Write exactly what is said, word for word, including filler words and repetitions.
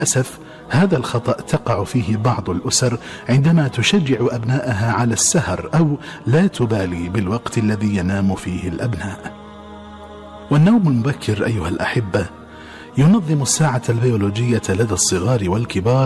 للأسف هذا الخطأ تقع فيه بعض الأسر عندما تشجع أبنائها على السهر أو لا تبالي بالوقت الذي ينام فيه الأبناء. والنوم المبكر أيها الأحبة ينظم الساعة البيولوجية لدى الصغار والكبار